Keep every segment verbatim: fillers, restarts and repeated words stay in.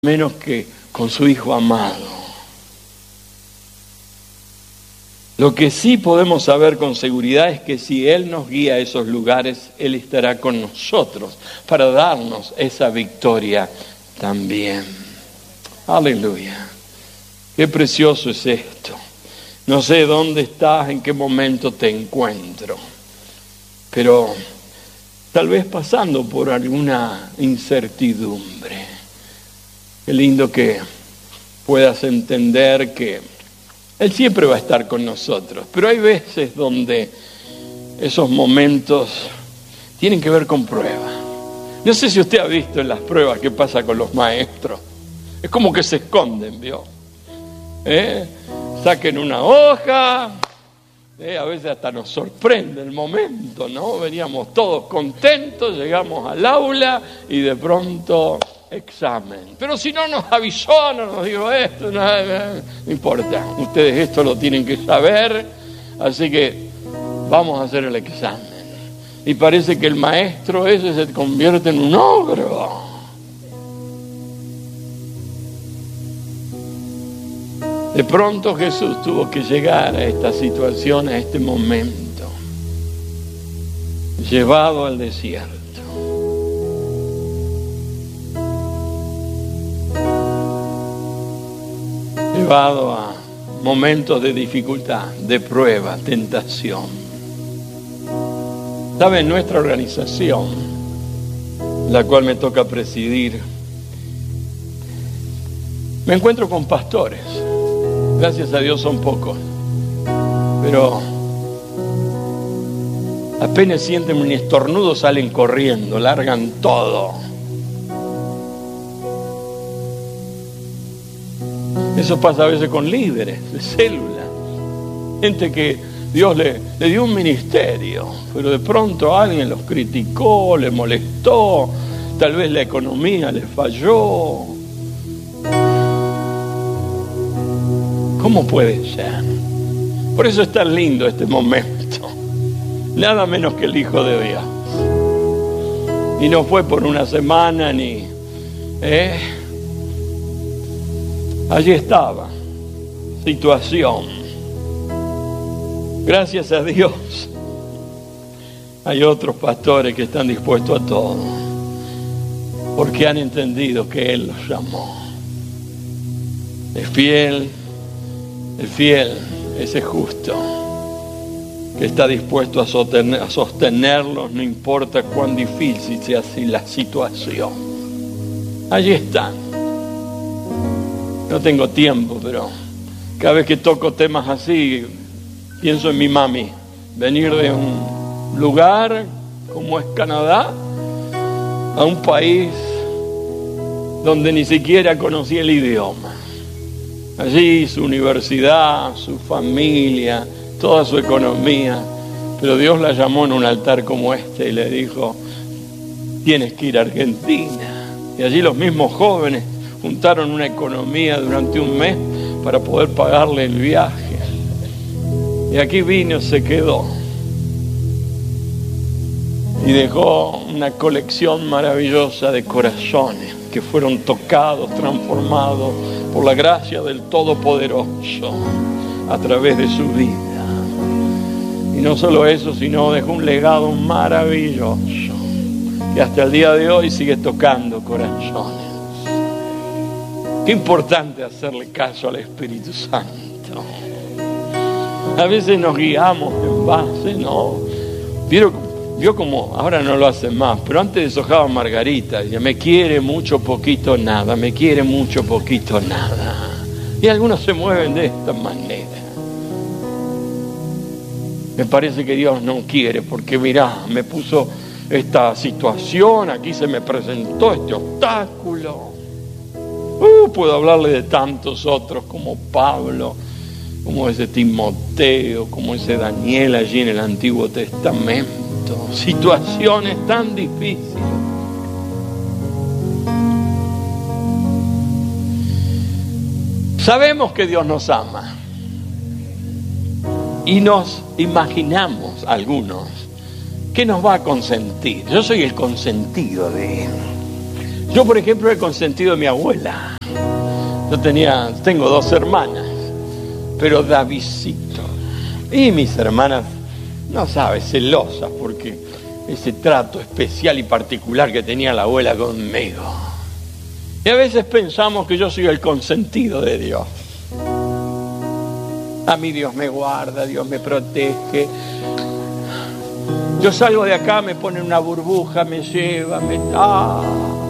menos que con su Hijo amado. Lo que sí podemos saber con seguridad es que si Él nos guía a esos lugares, Él estará con nosotros para darnos esa victoria también. Aleluya. Qué precioso es esto. No sé dónde estás, en qué momento te encuentro, pero tal vez pasando por alguna incertidumbre. Qué lindo que puedas entender que Él siempre va a estar con nosotros, pero hay veces donde esos momentos tienen que ver con pruebas. No sé si usted ha visto en las pruebas qué pasa con los maestros. Es como que se esconden, ¿vio? ¿Eh? Saquen una hoja, ¿eh? A veces hasta nos sorprende el momento, ¿no? Veníamos todos contentos, llegamos al aula y de pronto examen. Pero si no nos avisó, no nos dijo esto, no, no importa. Ustedes esto lo tienen que saber, así que vamos a hacer el examen. Y parece que el maestro ese se convierte en un ogro. De pronto Jesús tuvo que llegar a esta situación, a este momento, llevado al desierto. Llevado a momentos de dificultad, de prueba, tentación. ¿Sabe? En nuestra organización, la cual me toca presidir, me encuentro con pastores. Gracias a Dios son pocos, pero apenas sienten un estornudo salen corriendo, largan todo. Eso pasa a veces con líderes de células, gente que Dios le, le dio un ministerio, pero de pronto alguien los criticó, les molestó, tal vez la economía les falló. ¿Cómo puede ser? Por eso es tan lindo este momento, nada menos que el Hijo de Dios. Y no fue por una semana ni... ¿eh? Allí estaba, situación. Gracias a Dios, hay otros pastores que están dispuestos a todo, porque han entendido que Él los llamó. Es fiel, es fiel, ese justo, que está dispuesto a sostener, a sostenerlos, no importa cuán difícil sea así la situación. Allí están. No tengo tiempo, pero cada vez que toco temas así, pienso en mi mami. Venir de un lugar como es Canadá a un país donde ni siquiera conocía el idioma. Allí su universidad, su familia, toda su economía. Pero Dios la llamó en un altar como este y le dijo, tienes que ir a Argentina. Y allí los mismos jóvenes juntaron una economía durante un mes para poder pagarle el viaje. Y aquí vino, se quedó. Y dejó una colección maravillosa de corazones que fueron tocados, transformados por la gracia del Todopoderoso a través de su vida. Y no solo eso, sino dejó un legado maravilloso que hasta el día de hoy sigue tocando corazones. Qué importante hacerle caso al Espíritu Santo. A veces nos guiamos en base, ¿no? Vio, vio como, ahora no lo hacen más, pero antes deshojaba margarita. Y me quiere mucho, poquito, nada. Me quiere mucho, poquito, nada. Y algunos se mueven de esta manera. Me parece que Dios no quiere, porque mirá, me puso esta situación, aquí se me presentó este obstáculo. Uh, puedo hablarle de tantos otros como Pablo, como ese Timoteo, como ese Daniel allí en el Antiguo Testamento. Situaciones tan difíciles. Sabemos que Dios nos ama y nos imaginamos algunos que nos va a consentir. Yo soy el consentido de Él. Yo, por ejemplo, he consentido a mi abuela. Yo tenía, tengo dos hermanas, pero Davidcito. Y mis hermanas, no sabes, celosas, porque ese trato especial y particular que tenía la abuela conmigo. Y a veces pensamos que yo soy el consentido de Dios. A mí Dios me guarda, Dios me protege. Yo salgo de acá, me pone una burbuja, me lleva, me da.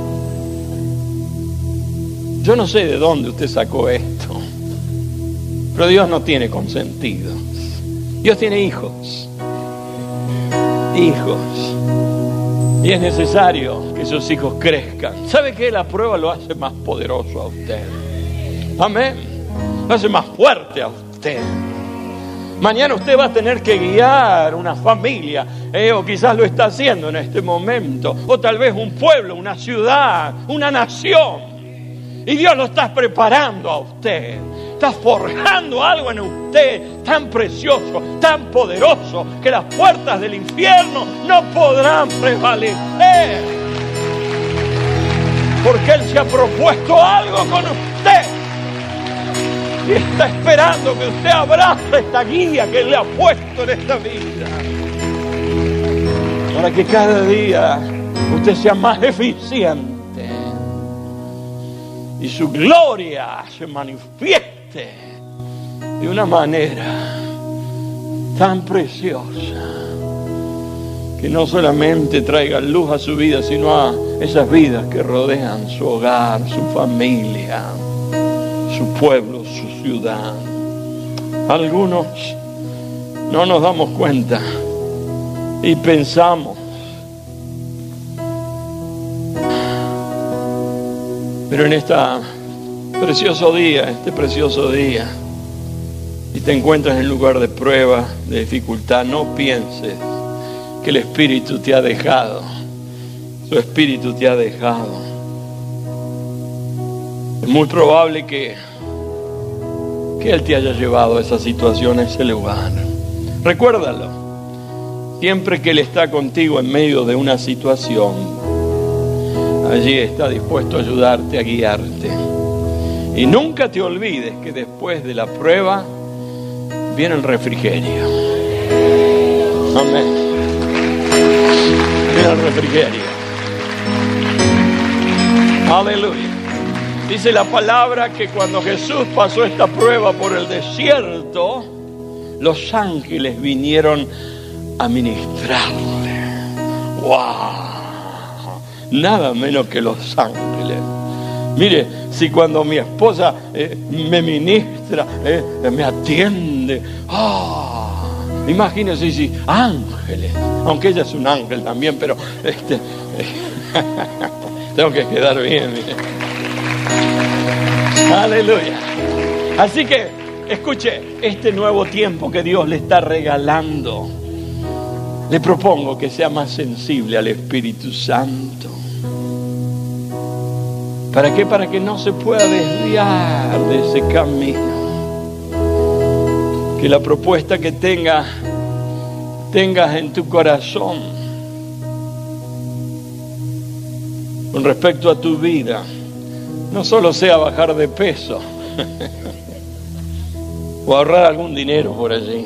Yo no sé de dónde usted sacó esto, pero Dios no tiene consentidos. Dios tiene hijos. Hijos. Y es necesario que sus hijos crezcan. ¿Sabe qué? La prueba lo hace más poderoso a usted. Amén. Lo hace más fuerte a usted. Mañana usted va a tener que guiar una familia, eh, o quizás lo está haciendo en este momento, o tal vez un pueblo, una ciudad, una nación. Y Dios lo está preparando a usted. Está forjando algo en usted tan precioso, tan poderoso, que las puertas del infierno no podrán prevalecer. Porque Él se ha propuesto algo con usted. Y está esperando que usted abrace esta guía que Él le ha puesto en esta vida. Para que cada día usted sea más eficiente. Y su gloria se manifieste de una manera tan preciosa que no solamente traiga luz a su vida, sino a esas vidas que rodean su hogar, su familia, su pueblo, su ciudad. Algunos no nos damos cuenta y pensamos, pero en este precioso día, este precioso día, si te encuentras en lugar de prueba, de dificultad, no pienses que el Espíritu te ha dejado. Su Espíritu te ha dejado. Es muy probable que, que Él te haya llevado a esa situación, a ese lugar. Recuérdalo. Siempre que Él está contigo en medio de una situación, allí está dispuesto a ayudarte, a guiarte. Y nunca te olvides que después de la prueba viene el refrigerio. Amén. Viene el refrigerio. Aleluya. Dice la palabra que cuando Jesús pasó esta prueba por el desierto, los ángeles vinieron a ministrarle. ¡Wow! Nada menos que los ángeles. Mire, si cuando mi esposa eh, me ministra, eh, me atiende, oh, imagínense si ángeles, aunque ella es un ángel también, pero este, eh, tengo que quedar bien, mire. Aleluya. Así que, escuche, este nuevo tiempo que Dios le está regalando, le propongo que sea más sensible al Espíritu Santo. ¿Para qué? Para que no se pueda desviar de ese camino. Que la propuesta que tenga, tengas en tu corazón con respecto a tu vida, no solo sea bajar de peso o ahorrar algún dinero por allí,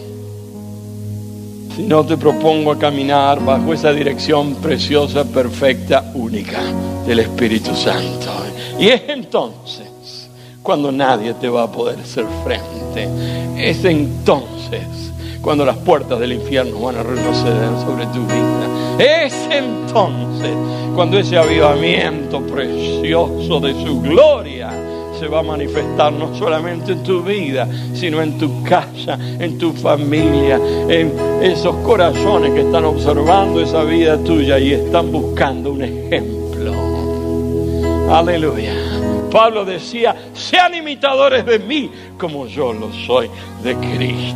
sino te propongo a caminar bajo esa dirección preciosa, perfecta, única del Espíritu Santo. Y es entonces cuando nadie te va a poder hacer frente. Es entonces cuando las puertas del infierno van a retroceder sobre tu vida. Es entonces cuando ese avivamiento precioso de su gloria se va a manifestar no solamente en tu vida, sino en tu casa, en tu familia, en esos corazones que están observando esa vida tuya y están buscando un ejemplo. Aleluya. Pablo decía, sean imitadores de mí como yo lo soy de Cristo.